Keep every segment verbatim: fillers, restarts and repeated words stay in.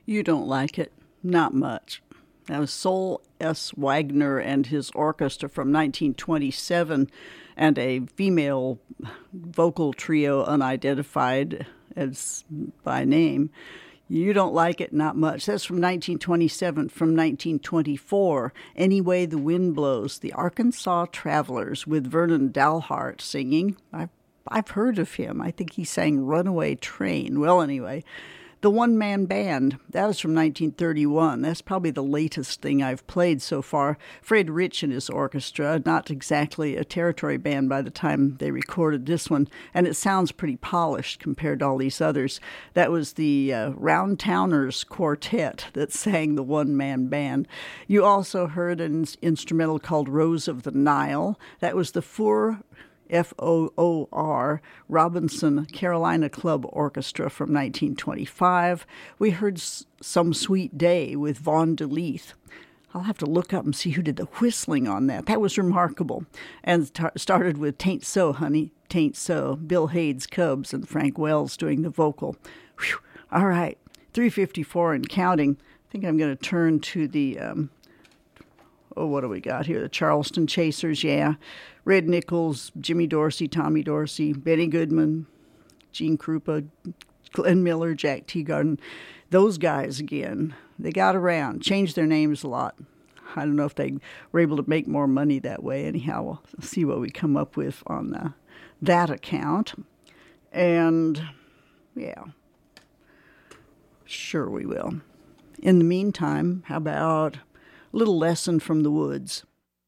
You don't like it? Not much. That was Sol S. Wagner and his orchestra from nineteen twenty-seven, and a female vocal trio unidentified as by name. You don't like it? Not much. That's from nineteen twenty-seven. From nineteen twenty-four, Any Way the Wind Blows, the Arkansas Travelers with Vernon Dalhart singing. I've, I've heard of him. I think he sang Runaway Train. Well, anyway, the One Man Band, that was from nineteen thirty-one. That's probably the latest thing I've played so far. Fred Rich and his orchestra, not exactly a territory band by the time they recorded this one, and it sounds pretty polished compared to all these others. That was the uh, Round Towners Quartet that sang the One Man Band. You also heard an instrumental called Rose of the Nile. That was the Four F O O R, Robinson Carolina Club Orchestra from nineteen twenty-five. We heard S- Some Sweet Day with Vaughn DeLeath. I'll have to look up and see who did the whistling on that. That was remarkable. And t- started with Tain't So, Honey, Tain't So, Bill Hayes Cubs and Frank Wells doing the vocal. Whew. All right, three fifty-four and counting. I think I'm going to turn to the... Um, Oh, what do we got here? The Charleston Chasers, yeah. Red Nichols, Jimmy Dorsey, Tommy Dorsey, Benny Goodman, Gene Krupa, Glenn Miller, Jack Teagarden. Those guys again. They got around, changed their names a lot. I don't know if they were able to make more money that way. Anyhow, we'll see what we come up with on the, that account. And, yeah, sure we will. In the meantime, how about... little lesson from the woods.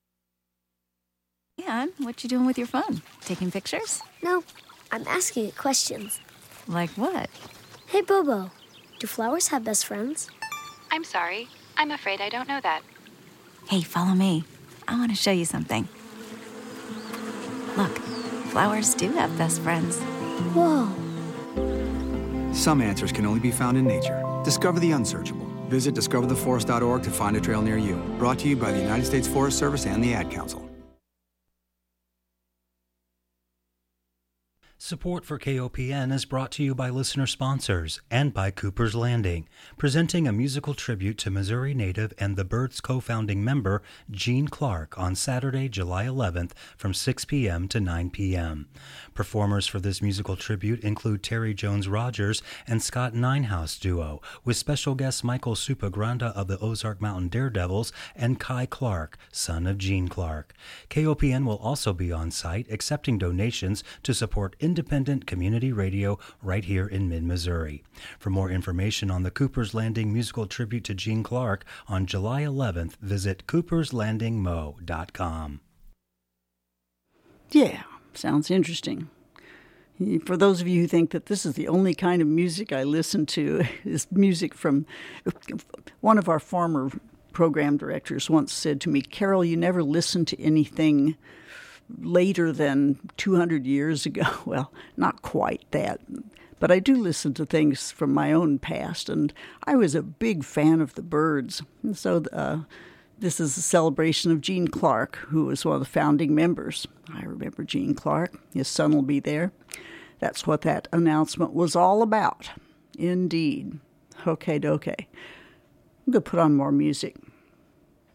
Anne, what you doing with your phone? Taking pictures? No, I'm asking it questions. Like what? Hey, Bobo, do flowers have best friends? I'm sorry. I'm afraid I don't know that. Hey, follow me. I want to show you something. Look, flowers do have best friends. Whoa. Some answers can only be found in nature. Discover the unsearchable. Visit discover the forest dot org to find a trail near you. Brought to you by the United States Forest Service and the Ad Council. Support for K O P N is brought to you by listener sponsors and by Cooper's Landing, presenting a musical tribute to Missouri native and the Byrds co-founding member Gene Clark on Saturday, July eleventh from six p.m. to nine p.m. Performers for this musical tribute include Terry Jones-Rogers and Scott Ninehouse Duo, with special guests Michael Supagranda of the Ozark Mountain Daredevils and Kai Clark, son of Gene Clark. K O P N will also be on site accepting donations to support independent community radio right here in mid-Missouri. For more information on the Cooper's Landing musical tribute to Gene Clark on July eleventh, visit coopers landing mo dot com. Yeah, sounds interesting. For those of you who think that this is the only kind of music I listen to, is music from one of our former program directors once said to me, Carol, you never listen to anything later than two hundred years ago. Well, not quite that, but I do listen to things from my own past, and I was a big fan of the Byrds. And so uh, this is a celebration of Gene Clark, who was one of the founding members. I remember Gene Clark. His son will be there. That's what that announcement was all about. Indeed. Okay, dokie. I'm going to put on more music.